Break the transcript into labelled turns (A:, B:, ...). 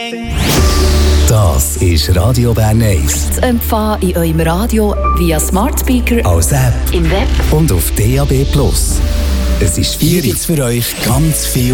A: Das ist Radio Bern 1.
B: Zu empfangen in eurem Radio via Smart Speaker,
A: Als App
B: im Web
A: und auf DAB+. Es ist 4 für euch ganz viel